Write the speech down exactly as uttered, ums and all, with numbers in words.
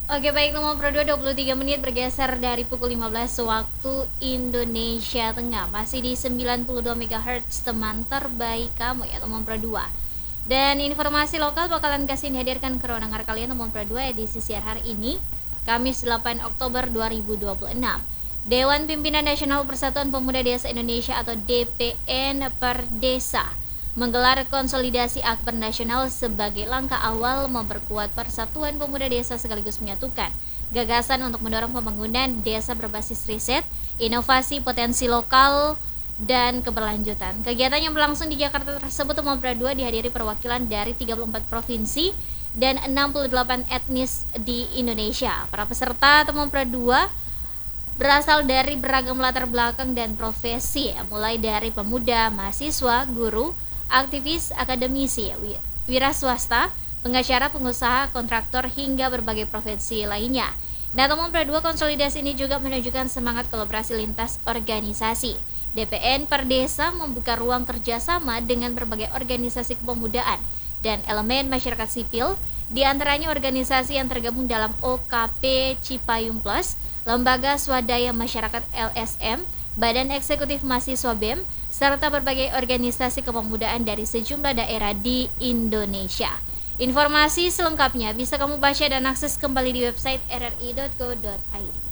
Oke baik, nomor Pro dua dua puluh tiga menit bergeser dari pukul lima belas waktu Indonesia Tengah. Masih di sembilan puluh dua megahertz, teman terbaik kamu ya nomor Pro dua. Dan informasi lokal bakalan kasih dihadirkan ke ruang dengar kalian nomor Pro dua edisi siar hari ini, Kamis delapan Oktober dua ribu dua puluh enam. Dewan Pimpinan Nasional Persatuan Pemuda Desa Indonesia atau D P N Perdesa menggelar konsolidasi akbar nasional sebagai langkah awal memperkuat persatuan pemuda desa sekaligus menyatukan gagasan untuk mendorong pembangunan desa berbasis riset, inovasi, potensi lokal, dan keberlanjutan. Kegiatan yang berlangsung di Jakarta tersebut nomor dua dihadiri perwakilan dari tiga puluh empat provinsi dan enam puluh delapan etnis di Indonesia. Para peserta Temon Pra dua berasal dari beragam latar belakang dan profesi, mulai dari pemuda, mahasiswa, guru, aktivis, akademisi, wira swasta, pengacara, pengusaha, kontraktor, hingga berbagai profesi lainnya. Nah, Temon Pra dua konsolidasi ini juga menunjukkan semangat kolaborasi lintas organisasi. D P N Perdesa membuka ruang kerjasama dengan berbagai organisasi kepemudaan dan elemen masyarakat sipil, di antaranya organisasi yang tergabung dalam O K P Cipayung Plus, Lembaga Swadaya Masyarakat L S M, Badan Eksekutif Mahasiswa B E M, serta berbagai organisasi kepemudaan dari sejumlah daerah di Indonesia. Informasi selengkapnya bisa kamu baca dan akses kembali di website r r i dot co dot i d.